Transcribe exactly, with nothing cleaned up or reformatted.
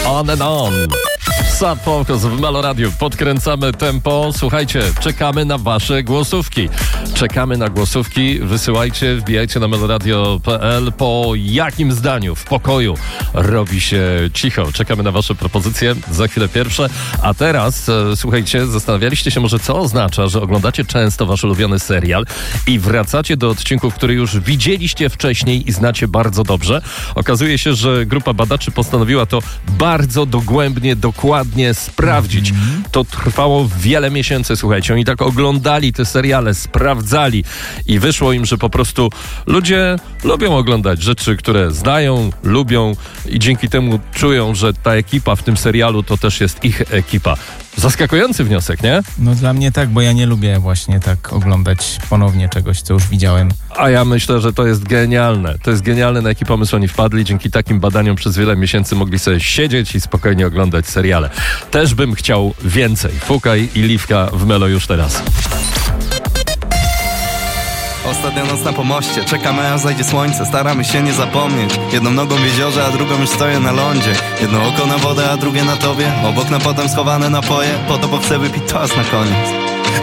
On and on. Sad Focus w Melo Radio. Podkręcamy tempo. Słuchajcie, czekamy na wasze głosówki. Czekamy na głosówki. Wysyłajcie, wbijajcie na meloradio kropka p l. Po jakim zdaniu w pokoju robi się cicho? Czekamy na wasze propozycje. Za chwilę pierwsze. A teraz, e, słuchajcie, zastanawialiście się może, co oznacza, że oglądacie często wasz ulubiony serial i wracacie do odcinków, które już widzieliście wcześniej i znacie bardzo dobrze. Okazuje się, że grupa badaczy postanowiła to bardzo dogłębnie, dokładnie sprawdzić. To trwało wiele miesięcy, słuchajcie. Oni tak oglądali te seriale, sprawdzali i wyszło im, że po prostu ludzie lubią oglądać rzeczy, które znają, lubią i dzięki temu czują, że ta ekipa w tym serialu to też jest ich ekipa. Zaskakujący wniosek, nie? No dla mnie tak, bo ja nie lubię właśnie tak oglądać ponownie czegoś, co już widziałem. A ja myślę, że to jest genialne. To jest genialne, na jaki pomysł oni wpadli. Dzięki takim badaniom przez wiele miesięcy mogli sobie siedzieć i spokojnie oglądać seriale. Też bym chciał więcej. Fukaj i Liwka w Melo już teraz. Ostatnia noc na pomoście, czekamy aż zajdzie słońce. Staramy się nie zapomnieć. Jedną nogą w jeziorze, a drugą już stoję na lądzie. Jedno oko na wodę, a drugie na tobie. Obok na potem schowane napoje. Po to, bo chcę wypić toast na koniec.